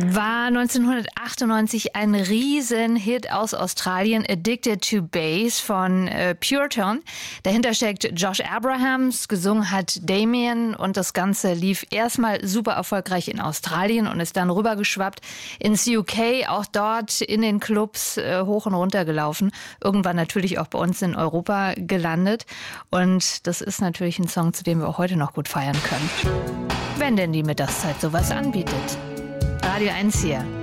War 1998 ein Riesenhit aus Australien, Addicted to Bass von Pureton. Dahinter steckt Josh Abrahams, gesungen hat Damien und das Ganze lief erstmal super erfolgreich in Australien und ist dann rübergeschwappt ins UK, auch dort in den Clubs hoch und runter gelaufen. Irgendwann natürlich auch bei uns in Europa gelandet und das ist natürlich ein Song, zu dem wir auch heute noch gut feiern können. Wenn denn die Mittagszeit sowas anbietet. Radio 1 hier.